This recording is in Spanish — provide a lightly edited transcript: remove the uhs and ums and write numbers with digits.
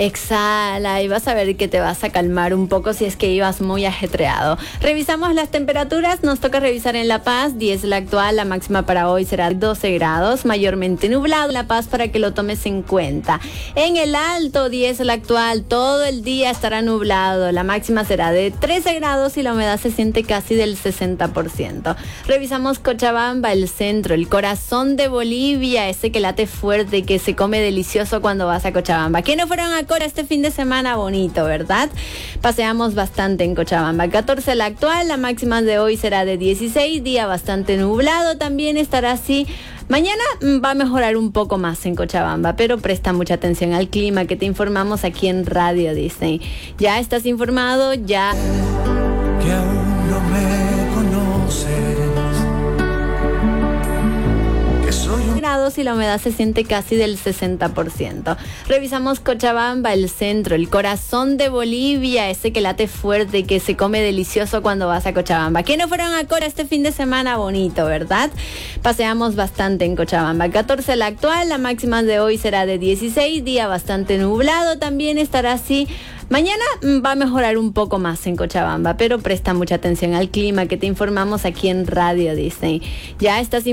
Exhala y vas a ver que te vas a calmar un poco si es que ibas muy ajetreado. Revisamos las temperaturas, nos toca revisar en La Paz, 10 la actual, la máxima para hoy será 12 grados, mayormente nublado en La Paz para que lo tomes en cuenta. En el Alto, 10 la actual, todo el día estará nublado, la máxima será de 13 grados y la humedad se siente casi del 60%. Revisamos Cochabamba, el centro, el corazón de Bolivia, ese que late fuerte y que se come delicioso cuando vas a Cochabamba. ¿Quiénes fueron a Cora este fin de semana? Bonito, ¿verdad? Paseamos bastante en Cochabamba. 14 la actual, la máxima de hoy será de 16, día bastante nublado, también estará así. Mañana va a mejorar un poco más en Cochabamba, pero presta mucha atención al clima que te informamos aquí en Radio Disney. Ya estás informado, ya... Que aún no me conoces, que soy un... grados y la humedad se siente casi del 60%. Revisamos Cochabamba, el centro, el corazón de Bolivia, ese que late fuerte y que se come delicioso cuando vas a Cochabamba. ¿Quiénes fueron a Cora este fin de semana? Bonito, ¿verdad? Paseamos bastante en Cochabamba. 14 la actual, la máxima de hoy será de 16, día bastante nublado, también estará así. Mañana va a mejorar un poco más en Cochabamba, pero presta mucha atención al clima que te informamos aquí en Radio Disney. Ya estás